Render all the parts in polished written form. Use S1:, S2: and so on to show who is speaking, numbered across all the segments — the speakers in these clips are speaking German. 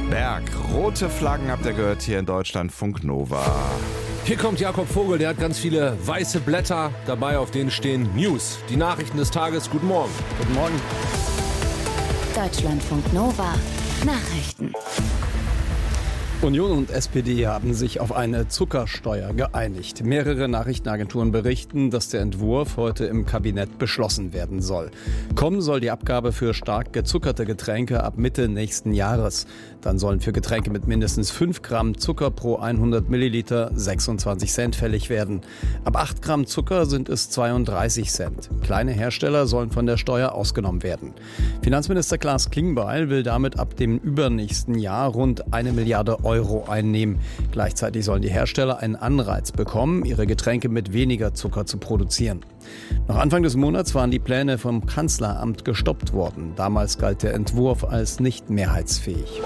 S1: Berg. Rote Flaggen habt ihr gehört hier in Deutschlandfunk Nova.
S2: Hier kommt Jakob Vogel, der hat ganz viele weiße Blätter dabei, auf denen stehen News. Die Nachrichten des Tages. Guten Morgen.
S3: Guten Morgen.
S4: Deutschlandfunk Nova. Nachrichten.
S3: Union und SPD haben sich auf eine Zuckersteuer geeinigt. Mehrere Nachrichtenagenturen berichten, dass der Entwurf heute im Kabinett beschlossen werden soll. Kommen soll die Abgabe für stark gezuckerte Getränke ab Mitte nächsten Jahres. Dann sollen für Getränke mit mindestens 5 Gramm Zucker pro 100 Milliliter 26 Cent fällig werden. Ab 8 Gramm Zucker sind es 32 Cent. Kleine Hersteller sollen von der Steuer ausgenommen werden. Finanzminister Klaas Klingbeil will damit ab dem übernächsten Jahr rund 1 Milliarde Euro einnehmen. Gleichzeitig sollen die Hersteller einen Anreiz bekommen, ihre Getränke mit weniger Zucker zu produzieren. Noch Anfang des Monats waren die Pläne vom Kanzleramt gestoppt worden. Damals galt der Entwurf als nicht mehrheitsfähig.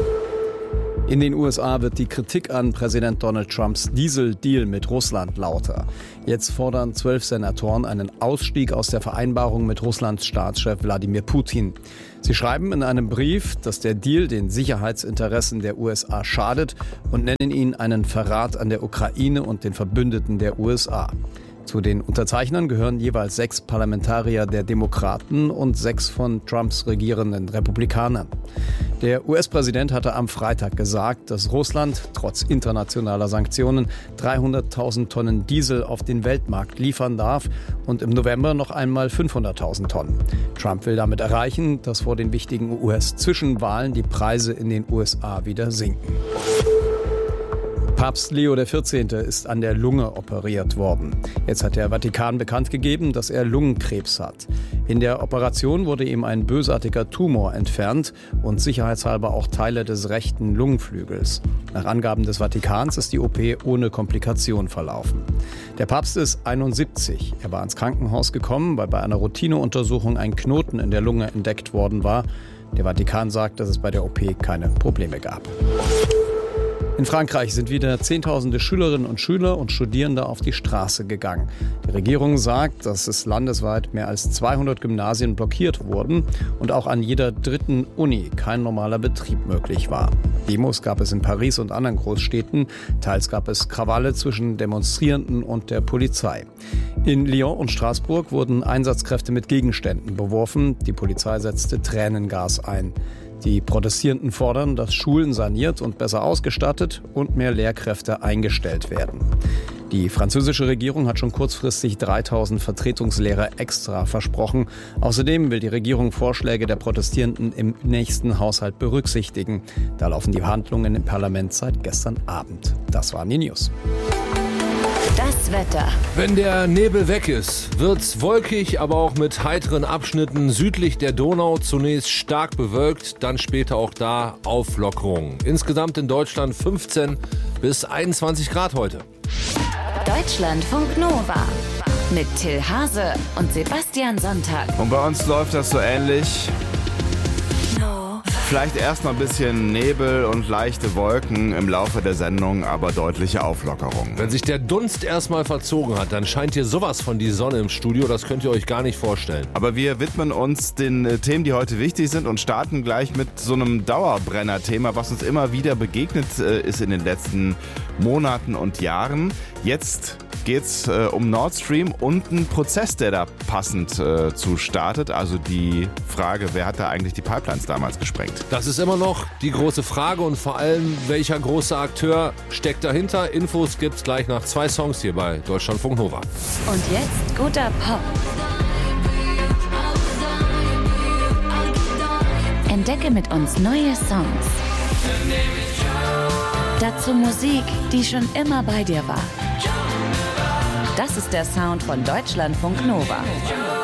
S3: In den USA wird die Kritik an Präsident Donald Trumps Diesel-Deal mit Russland lauter. Jetzt fordern 12 Senatoren einen Ausstieg aus der Vereinbarung mit Russlands Staatschef Wladimir Putin. Sie schreiben in einem Brief, dass der Deal den Sicherheitsinteressen der USA schadet und nennen ihn einen Verrat an der Ukraine und den Verbündeten der USA. Zu den Unterzeichnern gehören jeweils 6 Parlamentarier der Demokraten und 6 von Trumps regierenden Republikanern. Der US-Präsident hatte am Freitag gesagt, dass Russland trotz internationaler Sanktionen 300.000 Tonnen Diesel auf den Weltmarkt liefern darf und im November noch einmal 500.000 Tonnen. Trump will damit erreichen, dass vor den wichtigen US-Zwischenwahlen die Preise in den USA wieder sinken. Papst Leo XIV. Ist an der Lunge operiert worden. Jetzt hat der Vatikan bekannt gegeben, dass er Lungenkrebs hat. In der Operation wurde ihm ein bösartiger Tumor entfernt und sicherheitshalber auch Teile des rechten Lungenflügels. Nach Angaben des Vatikans ist die OP ohne Komplikation verlaufen. Der Papst ist 71. Er war ins Krankenhaus gekommen, weil bei einer Routineuntersuchung ein Knoten in der Lunge entdeckt worden war. Der Vatikan sagt, dass es bei der OP keine Probleme gab. In Frankreich sind wieder Zehntausende Schülerinnen und Schüler und Studierende auf die Straße gegangen. Die Regierung sagt, dass es landesweit mehr als 200 Gymnasien blockiert wurden und auch an jeder dritten Uni kein normaler Betrieb möglich war. Demos gab es in Paris und anderen Großstädten. Teils gab es Krawalle zwischen Demonstrierenden und der Polizei. In Lyon und Straßburg wurden Einsatzkräfte mit Gegenständen beworfen. Die Polizei setzte Tränengas ein. Die Protestierenden fordern, dass Schulen saniert und besser ausgestattet und mehr Lehrkräfte eingestellt werden. Die französische Regierung hat schon kurzfristig 3.000 Vertretungslehrer extra versprochen. Außerdem will die Regierung Vorschläge der Protestierenden im nächsten Haushalt berücksichtigen. Da laufen die Verhandlungen im Parlament seit gestern Abend. Das waren die News.
S4: Das Wetter.
S2: Wenn der Nebel weg ist, wird's wolkig, aber auch mit heiteren Abschnitten südlich der Donau. Zunächst stark bewölkt, dann später auch da Auflockerung. Insgesamt in Deutschland 15 bis 21 Grad heute.
S4: Deutschlandfunk Nova. Mit Till Hase und Sebastian Sonntag.
S1: Und bei uns läuft das so ähnlich. Vielleicht erst mal ein bisschen Nebel und leichte Wolken im Laufe der Sendung, aber deutliche Auflockerung.
S2: Wenn sich der Dunst erstmal verzogen hat, dann scheint hier sowas von die Sonne im Studio, das könnt ihr euch gar nicht vorstellen.
S1: Aber wir widmen uns den Themen, die heute wichtig sind und starten gleich mit so einem Dauerbrenner-Thema, was uns immer wieder begegnet ist in den letzten Monaten und Jahren. Jetzt geht's um Nord Stream und einen Prozess, der da passend zu startet. Also die Frage, wer hat da eigentlich die Pipelines damals gesprengt?
S2: Das ist immer noch die große Frage und vor allem, welcher große Akteur steckt dahinter? Infos gibt's gleich nach 2 Songs hier bei Deutschlandfunk Nova.
S4: Und jetzt guter Pop. Entdecke mit uns neue Songs. Dazu Musik, die schon immer bei dir war. Das ist der Sound von Deutschlandfunk Nova.